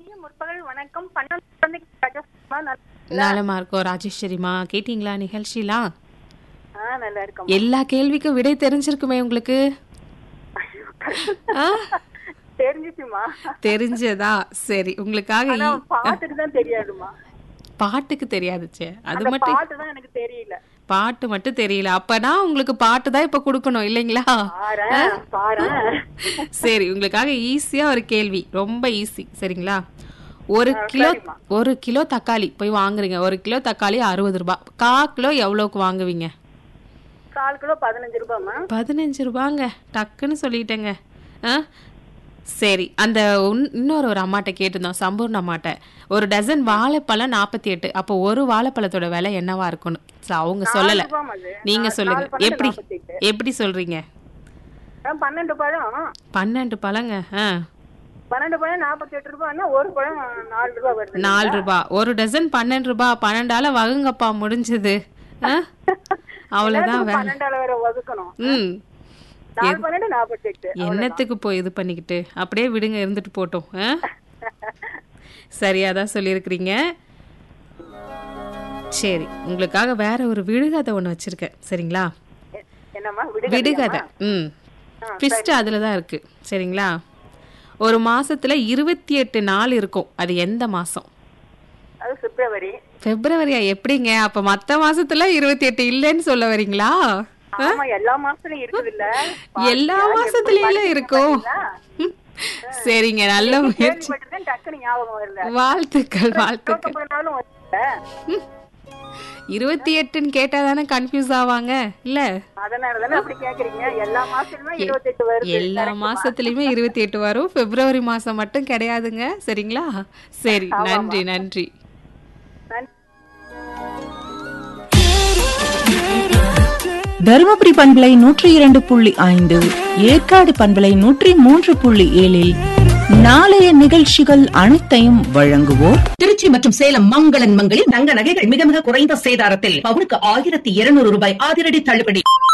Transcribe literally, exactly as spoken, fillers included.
இனிய முற்பகல் வணக்கம். பன்னெண்டு குழந்தைக்கு ராஜேஸ்வரிமா, நல்லா- நலமா இருக்கோம் ராஜேஸ்வரிமா. கேட்டீங்களா நிகழ்ச்சிலாம்? ஆ, நல்லா இருக்கோம். எல்லா கேள்விக்கும் விடை தெரிஞ்சிருக்குமே உங்களுக்கு? ஆ? தெரிஞ்சிச்சுமா. தெரிஞ்சதா? சரி, உங்களுக்காக ஆனா ஈ- பாட்டுக்கு தான் தெரியாதுமா. பாட்டுக்கு தெரியாதுச்சே, அது அந்த மட்டும். பாட்டு தான் எனக்கு தெரியல. பாட்டு மட்டும் தெரியல. அப்பனா உங்களுக்கு பாட்டு தான் இப்ப கொடுக்கணும் இல்லைங்களா? பாரேன், பாரேன். சரி, உங்களுக்காக ஈஸியா ஒரு கேள்வி, ரொம்ப ஈஸி. சரிங்களா? ஒரு ஆ, கிலோ சரிம்மா. ஒரு கிலோ தக்காளி போய் வாங்குறீங்க. ஒரு கிலோ தக்காளி அறுபது ரூபாய். கா கிலோ எவ்வளவுக்கு வாங்குவீங்க? கால் கிலோ பதினஞ்சு ரூபாய்மா. பதினஞ்சு ரூபாங்க. டக்குன்னு சொல்லிட்டேங்க. ஆ, சரி. அந்த உன்- இன்னொரு ஒரு அம்மாட்ட கேட்டிருந்தோம், சம்பூர்ண அம்மாட்ட. ஒரு டசன் வாழைப்பழம் நாற்பத்தி எட்டு. அப்போ ஒரு வாழைப்பழத்தோட விலை என்னவா இருக்கும்னு சோ, அவங்க நாலு சொல்லல. ரூபாய்மா அது. நீங்க நாலு- சொல்லுங்க. நாலு பன்னெண்டு எப்படி நாற்பத்தெட்டு. எப்படி சொல்றீங்க? ஆ, பன்னெண்டு பழம் பன்னெண்டு பழங்க. ஆ, பன்னெண்டு பழம் நாற்பத்தி எட்டு ரூபாய்னா ஒரு பழம் நாலு ரூபாய் வருது. நாலு ரூபாய். ஒரு டசன் பன்னெண்டு ரூபாய். பன்னெண்டால வகுங்கப்பா, முடிஞ்சது. ஆ, அவ்வளவுதான் வேலை. பன்னெண்டால வேற ஒதுக்கணும். ம் நாலு பன்னெண்டு நாற்பத்தி எட்டு. என்னத்துக்கு போய் இது பண்ணிக்கிட்டு, அப்படியே விடுங்க, இருந்துட்டு போட்டோம். ஆ? சரியாதான் சொல்லியிருக்கிறீங்க. சரி, உங்களுக்காக வேற ஒரு விடுகதை ஒண்ணு வச்சிருக்கேன். சரிங்களா? என்னம்மா விடுகதை. ம் ட்விஸ்ட் அதுல தான் இருக்கு. சரிங்களா? ஒரு மாசத்துல இருபத்தி எட்டு நாள் இருக்கும். அது எந்த மாசம்? அது பிப்ரவரி. பிப்ரவரியா? எப்படிங்க? அப்ப மத்த மாசத்துல இருபத்தி எட்டு இல்லைன்னு சொல்ல வரீங்களா? ஆமா, எல்லா மாசத்துலயும் இருக்குது இல்ல. எல்லா மாசத்துலயும் இருக்கும். ம். சரிங்க, நல்ல முயற்சி. கேள்விப்பட்டிருக்கேன், டக்குனு ஞாபகம் வரல. வாழ்த்துக்கள், வாழ்த்துக்கள். போனாலும் வரல. இருபத்தி எட்டுன்னு கேட்டாதானே கன்ஃபியூஸ் ஆவாங்க இல்ல? அதனாலதானே அப்படி கேக்குறீங்க. எல்லா மாசத்துலயுமே இருபத்தி எட்டு வருது. எல்லா மாசத்துலயுமே இருபத்தி எட்டு வரும். பிப்ரவரி மாசம் மட்டும் கிடையாதுங்க. சரிங்களா? சரி, நன்றி நன்றி. தருமபுரி பண்பலை நூற்றி இரண்டு புள்ளி ஐந்து, ஏற்காடு பண்பலை நூற்றி மூன்று புள்ளி ஏழில் நாளைய நிகழ்ச்சிகள் அனைத்தையும் வழங்குவோர் திருச்சி மற்றும் சேலம் மங்களன் மங்களில் தங்க நகைகள் மிக மிக குறைந்த சேதாரத்தில் பவுனுக்கு ஆயிரத்தி இருநூறு ரூபாய் அதிரடி தள்ளுபடி.